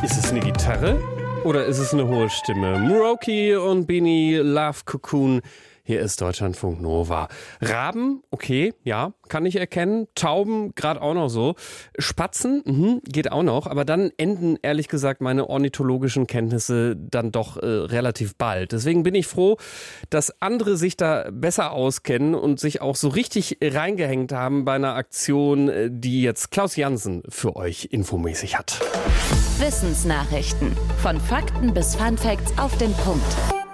Ist es eine Gitarre oder ist es eine hohe Stimme? Muroki und Beanie, Love Cocoon. Hier ist Deutschlandfunk Nova. Raben, okay, ja, kann ich erkennen. Tauben, gerade auch noch so. Spatzen, geht auch noch. Aber dann enden, ehrlich gesagt, meine ornithologischen Kenntnisse dann doch relativ bald. Deswegen bin ich froh, dass andere sich da besser auskennen und sich auch so richtig reingehängt haben bei einer Aktion, die jetzt Klaus Jansen für euch infomäßig hat. Wissensnachrichten. Von Fakten bis Funfacts auf den Punkt.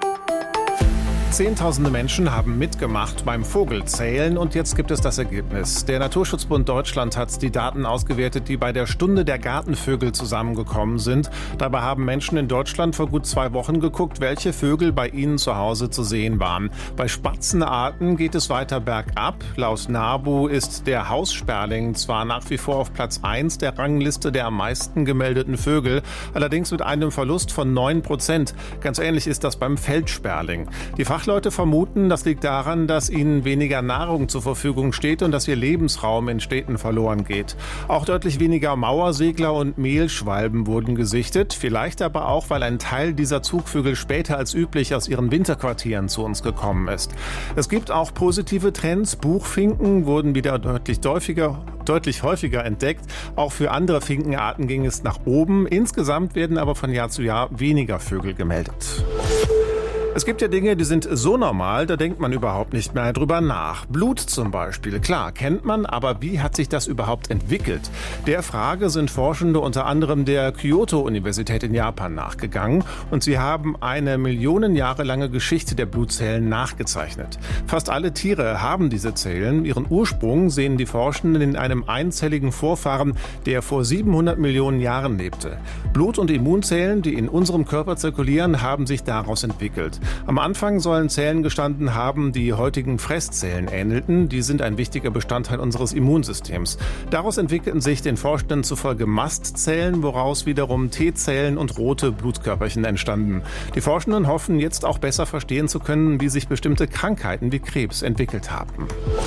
Zehntausende Menschen haben mitgemacht beim Vogelzählen und jetzt gibt es das Ergebnis. Der Naturschutzbund Deutschland hat die Daten ausgewertet, die bei der Stunde der Gartenvögel zusammengekommen sind. Dabei haben Menschen in Deutschland vor gut 2 Wochen geguckt, welche Vögel bei ihnen zu Hause zu sehen waren. Bei Spatzenarten geht es weiter bergab. Laut NABU ist der Haussperling zwar nach wie vor auf Platz 1 der Rangliste der am meisten gemeldeten Vögel, allerdings mit einem Verlust von 9%. Ganz ähnlich ist das beim Feldsperling. Die Fachleute vermuten, das liegt daran, dass ihnen weniger Nahrung zur Verfügung steht und dass ihr Lebensraum in Städten verloren geht. Auch deutlich weniger Mauersegler und Mehlschwalben wurden gesichtet. Vielleicht aber auch, weil ein Teil dieser Zugvögel später als üblich aus ihren Winterquartieren zu uns gekommen ist. Es gibt auch positive Trends. Buchfinken wurden wieder deutlich häufiger entdeckt. Auch für andere Finkenarten ging es nach oben. Insgesamt werden aber von Jahr zu Jahr weniger Vögel gemeldet. Es gibt ja Dinge, die sind so normal, da denkt man überhaupt nicht mehr drüber nach. Blut zum Beispiel, klar, kennt man, aber wie hat sich das überhaupt entwickelt? Der Frage sind Forschende unter anderem der Kyoto-Universität in Japan nachgegangen und sie haben eine Millionen Jahre lange Geschichte der Blutzellen nachgezeichnet. Fast alle Tiere haben diese Zellen. Ihren Ursprung sehen die Forschenden in einem einzelligen Vorfahren, der vor 700 Millionen Jahren lebte. Blut- und Immunzellen, die in unserem Körper zirkulieren, haben sich daraus entwickelt. Am Anfang sollen Zellen gestanden haben, die heutigen Fresszellen ähnelten. Die sind ein wichtiger Bestandteil unseres Immunsystems. Daraus entwickelten sich den Forschenden zufolge Mastzellen, woraus wiederum T-Zellen und rote Blutkörperchen entstanden. Die Forschenden hoffen jetzt auch besser verstehen zu können, wie sich bestimmte Krankheiten wie Krebs entwickelt haben.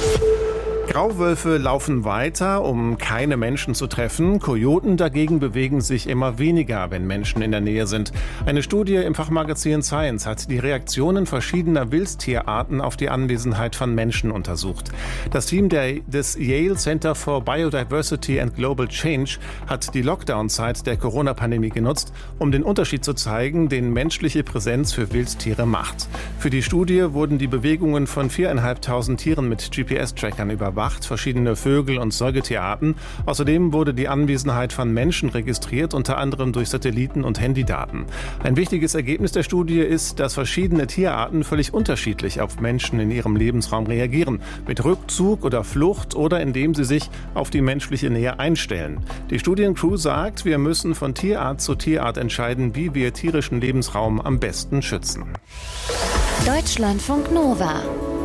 Grauwölfe laufen weiter, um keine Menschen zu treffen. Kojoten dagegen bewegen sich immer weniger, wenn Menschen in der Nähe sind. Eine Studie im Fachmagazin Science hat die Reaktionen verschiedener Wildtierarten auf die Anwesenheit von Menschen untersucht. Das Team des Yale Center for Biodiversity and Global Change hat die Lockdown-Zeit der Corona-Pandemie genutzt, um den Unterschied zu zeigen, den menschliche Präsenz für Wildtiere macht. Für die Studie wurden die Bewegungen von 4.500 Tieren mit GPS-Trackern überwacht, verschiedene Vögel- und Säugetierarten. Außerdem wurde die Anwesenheit von Menschen registriert, unter anderem durch Satelliten- und Handydaten. Ein wichtiges Ergebnis der Studie ist, dass verschiedene Tierarten völlig unterschiedlich auf Menschen in ihrem Lebensraum reagieren. Mit Rückzug oder Flucht oder indem sie sich auf die menschliche Nähe einstellen. Die Studiencrew sagt, wir müssen von Tierart zu Tierart entscheiden, wie wir tierischen Lebensraum am besten schützen. Deutschlandfunk Nova.